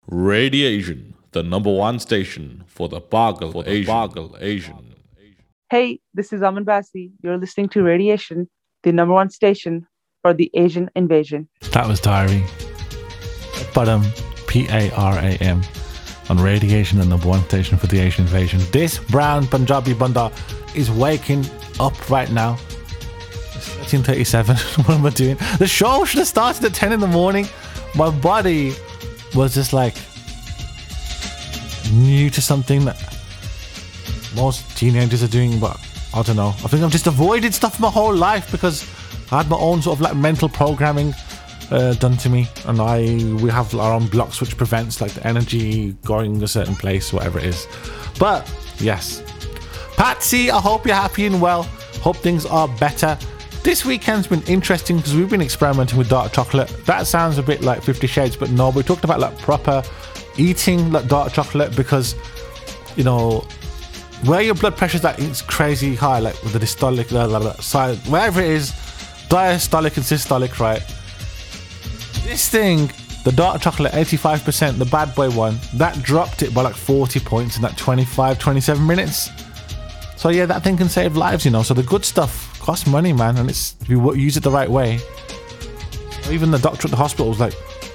Radiation, the number one station for the Bargal Asian. Hey, this is Aman Basi. You're listening to Radiation, the number one station for the Asian invasion. That was Diary. Param, Param, on Radiation, the number one station for the Asian invasion. This brown Punjabi banda is waking up right now. It's 13:37. What am I doing? The show should have started at 10 in the morning. My body was just like new to something that most teenagers are doing, but I don't know. I think I've just avoided stuff my whole life because I had my own sort of like mental programming done to me, and we have our own blocks which prevents like the energy going a certain place, whatever it is. But yes, Patsy, I hope you're happy and well. Hope things are better. This weekend's been interesting because we've been experimenting with dark chocolate. That sounds a bit like 50 Shades, but no, we talked about like proper eating like dark chocolate because, you know, where your blood pressure's at, it's crazy high, like with the dystolic, side, wherever it is, diastolic and systolic, right? This thing, the dark chocolate, 85%, the bad boy one, that dropped it by like 40 points in that 27 minutes. So yeah, that thing can save lives, you know. So the good stuff costs money, man, and it's if you use it the right way. Even the doctor at the hospital was like,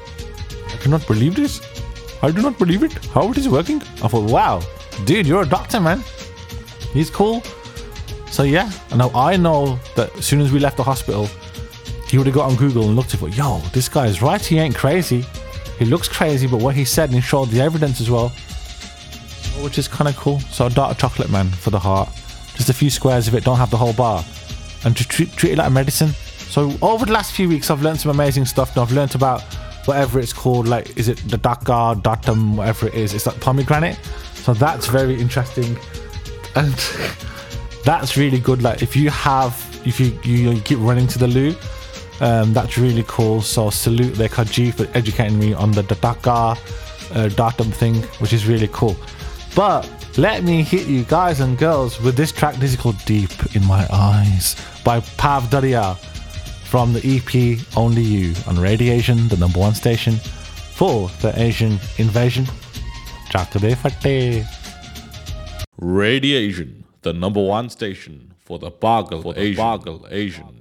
I cannot believe this. I do not believe it. How it is working? I thought, wow, dude, you're a doctor, man. He's cool. So yeah, I know that as soon as we left the hospital, he would have got on Google and looked at it. Yo, this guy is right. He ain't crazy. He looks crazy, but what he said, and he showed the evidence as well, which is kind of cool. So dark chocolate, man, for the heart. Just a few squares of it. Don't have the whole bar. And to treat it like a medicine. So over the last few weeks, I've learned some amazing stuff. Now I've learned about whatever it's called, like, is it the Dakar, Datum, whatever it is. It's like pomegranate. So that's very interesting. And that's really good. Like if you keep running to the loo, that's really cool. So salute the Kaji for educating me on the Dakar, Datum thing, which is really cool. But let me hit you guys and girls with this track. This is called Deep in My Eyes by Pav Daria from the EP Only You on Radiation, the number one station for the Asian invasion. Chakde Fatte. Radiation, the number one station for the Bargal Asian.